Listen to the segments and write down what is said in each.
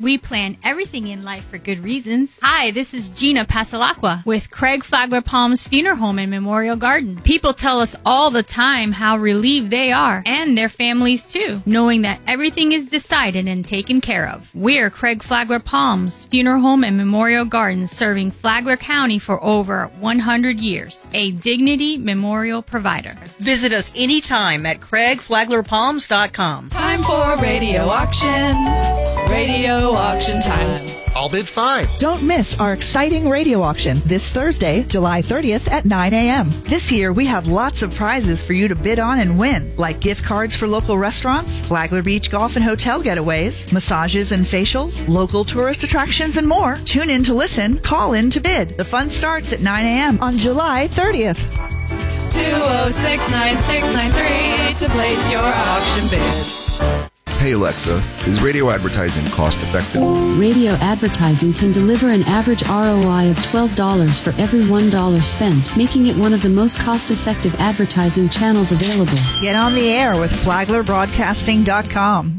We plan everything in life for good reasons. Hi, this is Gina Pasalacqua with Craig Flagler Palms Funeral Home and Memorial Garden. People tell us all the time how relieved they are, and their families too, knowing that everything is decided and taken care of. We're Craig Flagler Palms Funeral Home and Memorial Garden, serving Flagler County for over 100 years. A Dignity Memorial provider. Visit us anytime at CraigFlaglerPalms.com. Time for radio auction. Radio auction time. I'll bid 5. Don't miss our exciting radio auction this Thursday, July 30th at 9 a.m. This year, we have lots of prizes for you to bid on and win, like gift cards for local restaurants, Flagler Beach golf and hotel getaways, massages and facials, local tourist attractions, and more. Tune in to listen, call in to bid. The fun starts at 9 a.m. on July 30th. 206-9693 to place your auction bid. Hey Alexa, is radio advertising cost effective? Radio advertising can deliver an average ROI of $12 for every $1 spent, making it one of the most cost-effective advertising channels available. Get on the air with FlaglerBroadcasting.com.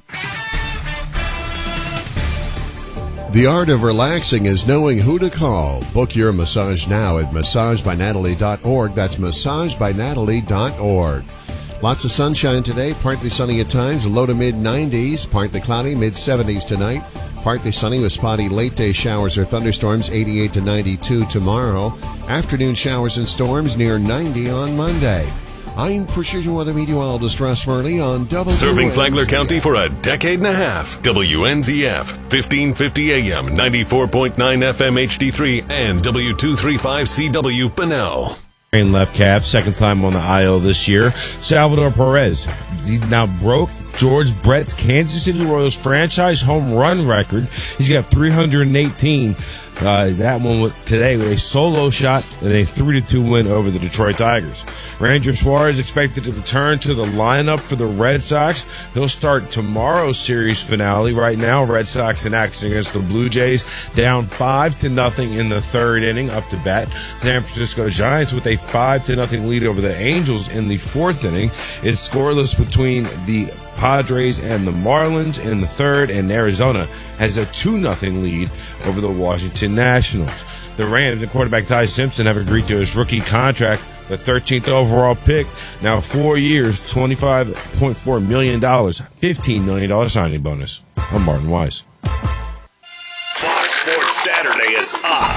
The art of relaxing is knowing who to call. Book your massage now at massagebynatalie.org. That's massagebynatalie.org. Lots of sunshine today, partly sunny at times, low to mid-90s, partly cloudy, mid-70s tonight. Partly sunny with spotty late-day showers or thunderstorms, 88 to 92 tomorrow. Afternoon showers and storms near 90 on Monday. I'm Precision Weather Meteorologist Russ Murley on WNZF. Serving Flagler County for a decade and a half. WNZF, 1550 AM, 94.9 FM HD3, and W235CW Bunnell. Left calf, second time on the IL this year. Salvador Perez, he now broke George Brett's Kansas City Royals franchise home run record. He's got 318. That one today with a solo shot and a 3-2 win over the Detroit Tigers. Ranger Suarez expected to return to the lineup for the Red Sox. He'll start tomorrow's series finale. Right now, Red Sox in action against the Blue Jays, down 5-0 in the third inning, up to bat. San Francisco Giants with a 5-0 lead over the Angels in the fourth inning. It's scoreless between the Padres and the Marlins in the third, and Arizona has a 2-0 lead over the Washington Nationals. The Rams and quarterback Ty Simpson have agreed to his rookie contract, the 13th overall pick, now 4 years, $25.4 million, $15 million signing bonus. I'm Martin Wise. Fox Sports Saturday is on.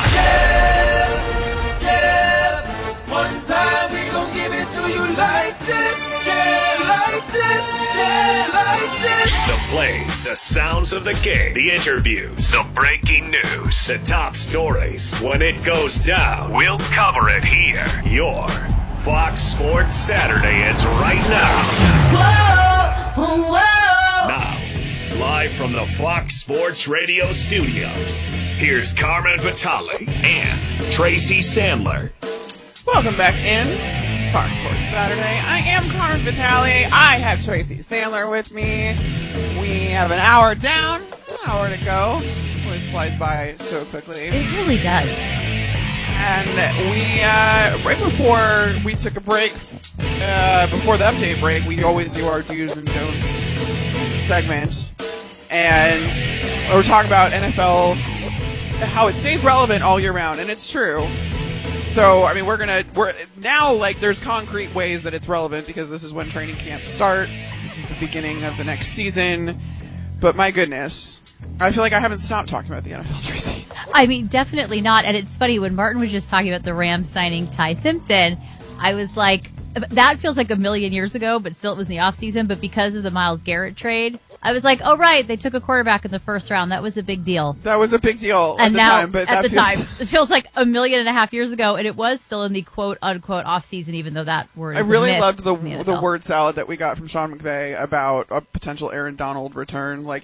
Yeah, one time we gon' give it to you like this, like this, like this. The plays, the sounds of the game, the interviews, the breaking news, the top stories. When it goes down, we'll cover it here. Your Fox Sports Saturday is right now. Whoa, whoa. Now, live from the Fox Sports Radio studios, here's Carmen Vitale and Tracy Sandler. Welcome back in Fox Sports Saturday. I am Carmen Vitale. I have Tracy Sandler with me. We have an hour down, an hour to go. This flies by so quickly. It really does. And we, right before we took a break, before the update break, we always do our do's and don'ts segment. And we're talking about NFL, how it stays relevant all year round, and it's true. So, I mean, we're now, like, there's concrete ways that it's relevant because this is when training camps start. This is the beginning of the next season. But my goodness, I feel like I haven't stopped talking about the NFL, Tracy. I mean, definitely not. And it's funny, when Martin was just talking about the Rams signing Ty Simpson, I was like, that feels like a million years ago, but still it was in the offseason. But because of the Myles Garrett trade, I was like, oh, right, they took a quarterback in the first round. That was a big deal. That was a big deal and at the now, time. But at the time, it feels like a million and a half years ago, and it was still in the quote-unquote offseason, even though that word I really loved the NFL. word salad that we got from Sean McVay about a potential Aaron Donald return. Like,